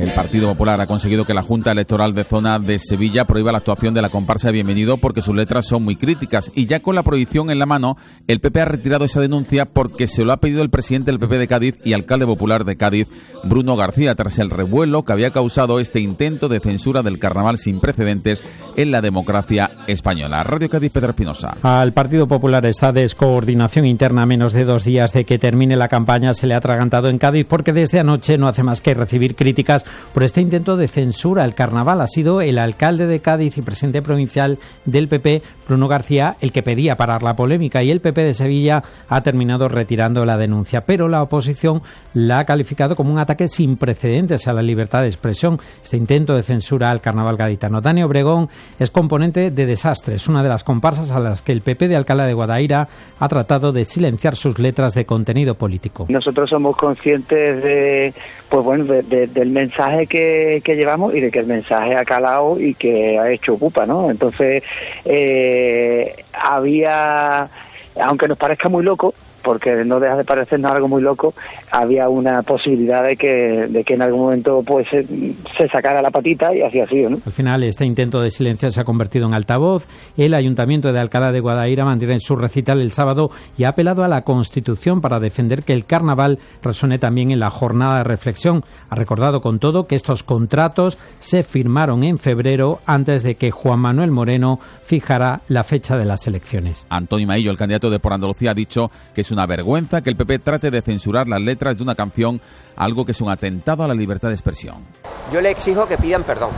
El Partido Popular ha conseguido que la Junta Electoral de Zona de Sevilla prohíba la actuación de la comparsa Bienvenido porque sus letras son muy críticas. Y ya con la prohibición en la mano, el PP ha retirado esa denuncia porque se lo ha pedido el presidente del PP de Cádiz y alcalde popular de Cádiz, Bruno García, tras el revuelo que había causado este intento de censura del carnaval sin precedentes en la democracia española. Radio Cádiz, Pedro Espinosa. Al Partido Popular esta descoordinación interna a menos de 2 días de que termine la campaña se le ha atragantado en Cádiz porque desde anoche no hace más que recibir críticas por este intento de censura al carnaval. Ha sido el alcalde de Cádiz y presidente provincial del PP, Bruno García, el que pedía parar la polémica, y el PP de Sevilla ha terminado retirando la denuncia. Pero la oposición la ha calificado como un ataque sin precedentes a la libertad de expresión, este intento de censura al carnaval gaditano. Dani Obregón es componente de Desastres, una de las comparsas a las que el PP de Alcalá de Guadaira ha tratado de silenciar sus letras de contenido político. Nosotros somos conscientes del mensaje que llevamos y de que el mensaje ha calado y que ha hecho ocupa, ¿no? Entonces había, aunque nos parezca muy loco, porque no deja de parecernos algo muy loco, había una posibilidad de que en algún momento pues se sacara la patita, y así ha sido, ¿no? Al final este intento de silencio se ha convertido en altavoz. El Ayuntamiento de Alcalá de Guadaira mantiene su recital el sábado y ha apelado a la Constitución para defender que el carnaval resuene también en la jornada de reflexión. Ha recordado con todo que estos contratos se firmaron en febrero antes de que Juan Manuel Moreno fijara la fecha de las elecciones. Antonio Maillo, el candidato de Por Andalucía, ha dicho que es una vergüenza que el PP trate de censurar las letras de una canción, algo que es un atentado a la libertad de expresión. Yo le exijo que pidan perdón.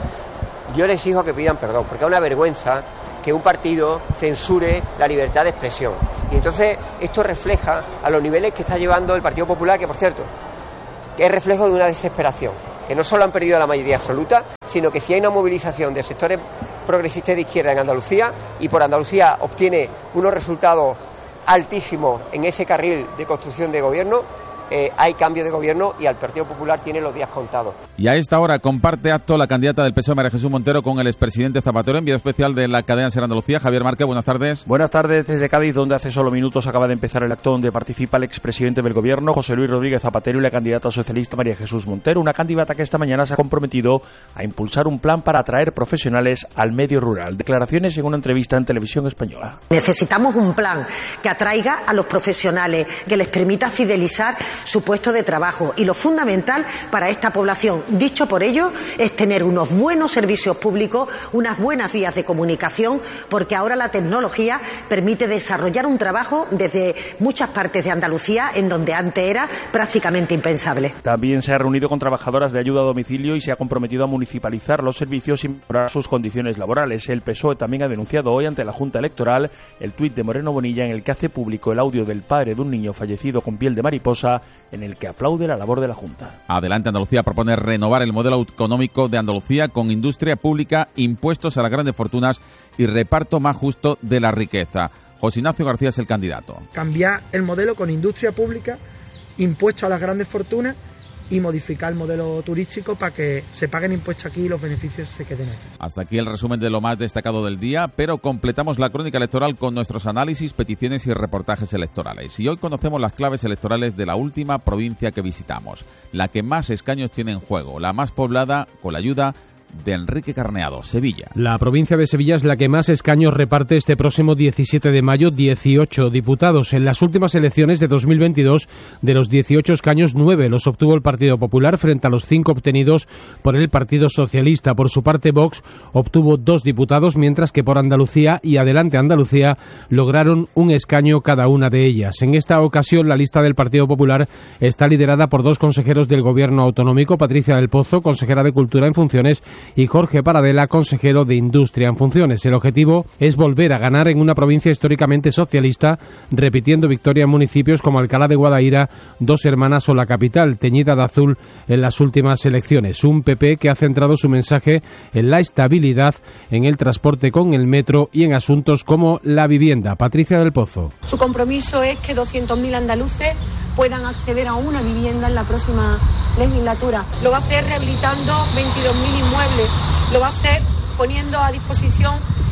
Porque es una vergüenza que un partido censure la libertad de expresión. Y entonces esto refleja a los niveles que está llevando el Partido Popular, que por cierto, que es reflejo de una desesperación, que no solo han perdido la mayoría absoluta, sino que si hay una movilización de sectores progresistas de izquierda en Andalucía, y Por Andalucía obtiene unos resultados altísimo en ese carril de construcción de gobierno, hay cambio de gobierno y al Partido Popular tiene los días contados. Y a esta hora comparte acto la candidata del PSOE, María Jesús Montero, con el expresidente Zapatero. Enviado especial de la cadena SER Andalucía, Javier Márquez, buenas tardes. Buenas tardes desde Cádiz, donde hace solo minutos acaba de empezar el acto donde participa el expresidente del gobierno, José Luis Rodríguez Zapatero, y la candidata socialista María Jesús Montero, una candidata que esta mañana se ha comprometido a impulsar un plan para atraer profesionales al medio rural. Declaraciones en una entrevista en Televisión Española. Necesitamos un plan que atraiga a los profesionales, que les permita fidelizar su puesto de trabajo, y lo fundamental para esta población, dicho por ellos, es tener unos buenos servicios públicos, unas buenas vías de comunicación, porque ahora la tecnología permite desarrollar un trabajo desde muchas partes de Andalucía en donde antes era prácticamente impensable. También se ha reunido con trabajadoras de ayuda a domicilio y se ha comprometido a municipalizar los servicios y mejorar sus condiciones laborales. El PSOE también ha denunciado hoy ante la Junta Electoral el tuit de Moreno Bonilla en el que hace público el audio del padre de un niño fallecido con piel de mariposa, en el que aplaude la labor de la Junta. Adelante Andalucía propone renovar el modelo económico de Andalucía con industria pública, impuestos a las grandes fortunas y reparto más justo de la riqueza. José Ignacio García es el candidato. Cambiar el modelo con industria pública, impuestos a las grandes fortunas y modificar el modelo turístico para que se paguen impuestos aquí y los beneficios se queden aquí. Hasta aquí el resumen de lo más destacado del día, pero completamos la crónica electoral con nuestros análisis, peticiones y reportajes electorales. Y hoy conocemos las claves electorales de la última provincia que visitamos, la que más escaños tiene en juego, la más poblada, con la ayuda de Enrique Carneado, Sevilla. La provincia de Sevilla es la que más escaños reparte este próximo 17 de mayo, 18 diputados. En las últimas elecciones de 2022, de los 18 escaños, 9 los obtuvo el Partido Popular frente a los 5 obtenidos por el Partido Socialista. Por su parte, Vox obtuvo 2 diputados, mientras que por Andalucía y Adelante Andalucía lograron un escaño cada una de ellas. En esta ocasión, la lista del Partido Popular está liderada por 2 consejeros del Gobierno autonómico, Patricia del Pozo, consejera de Cultura en funciones, y Jorge Paradela, consejero de Industria en funciones. El objetivo es volver a ganar en una provincia históricamente socialista, repitiendo victoria en municipios como Alcalá de Guadaira, Dos Hermanas o la capital, teñida de azul en las últimas elecciones. Un PP que ha centrado su mensaje en la estabilidad, en el transporte con el metro y en asuntos como la vivienda. Patricia del Pozo. Su compromiso es que 200.000 andaluces puedan acceder a una vivienda en la próxima legislatura. Lo va a hacer rehabilitando 22.000 inmuebles, lo va a hacer poniendo a disposición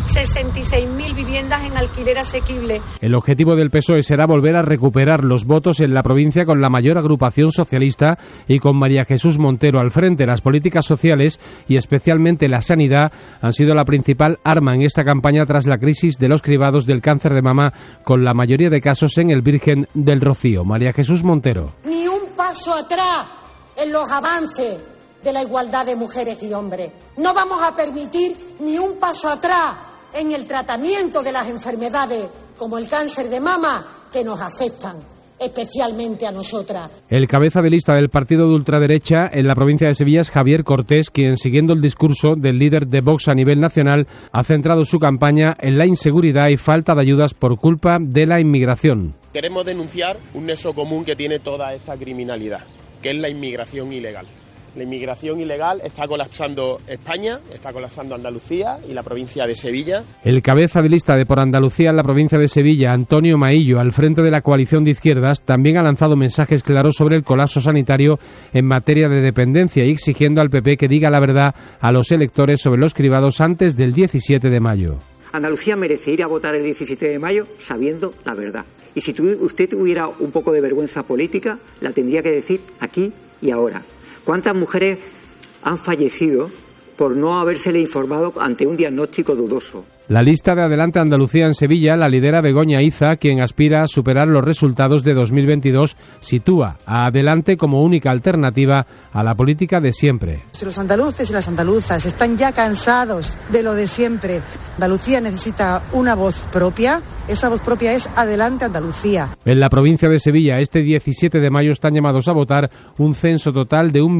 66.000 viviendas en alquiler asequible. El objetivo del PSOE será volver a recuperar los votos en la provincia con la mayor agrupación socialista y con María Jesús Montero al frente. Las políticas sociales y especialmente la sanidad han sido la principal arma en esta campaña tras la crisis de los cribados del cáncer de mama, con la mayoría de casos en el Virgen del Rocío. María Jesús Montero. Ni un paso atrás en los avances de la igualdad de mujeres y hombres. No vamos a permitir ni un paso atrás en el tratamiento de las enfermedades como el cáncer de mama que nos afectan especialmente a nosotras. El cabeza de lista del partido de ultraderecha en la provincia de Sevilla es Javier Cortés, quien, siguiendo el discurso del líder de Vox a nivel nacional, ha centrado su campaña en la inseguridad y falta de ayudas por culpa de la inmigración. Queremos denunciar un nexo común que tiene toda esta criminalidad, que es la inmigración ilegal. La inmigración ilegal está colapsando España, está colapsando Andalucía y la provincia de Sevilla. El cabeza de lista de Por Andalucía en la provincia de Sevilla, Antonio Maillo, al frente de la coalición de izquierdas, también ha lanzado mensajes claros sobre el colapso sanitario en materia de dependencia y exigiendo al PP que diga la verdad a los electores sobre los cribados antes del 17 de mayo. Andalucía merece ir a votar el 17 de mayo sabiendo la verdad. Y si usted tuviera un poco de vergüenza política, la tendría que decir aquí y ahora. ¿Cuántas mujeres han fallecido por no habérsele informado ante un diagnóstico dudoso? La lista de Adelante Andalucía en Sevilla la lidera Begoña Iza, quien aspira a superar los resultados de 2022, sitúa a Adelante como única alternativa a la política de siempre. Los andaluces y las andaluzas están ya cansados de lo de siempre. Andalucía necesita una voz propia. Esa voz propia es Adelante Andalucía. En la provincia de Sevilla, este 17 de mayo están llamados a votar un censo total de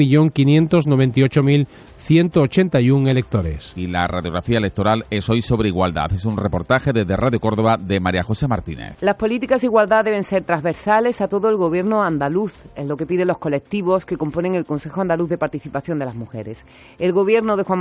1.598.181 electores. Y la radiografía electoral es hoy sobre igualdad. Es un reportaje desde Radio Córdoba de María José Martínez. Las políticas de igualdad deben ser transversales a todo el gobierno andaluz, es lo que piden los colectivos que componen el Consejo Andaluz de Participación de las Mujeres. El gobierno de Juan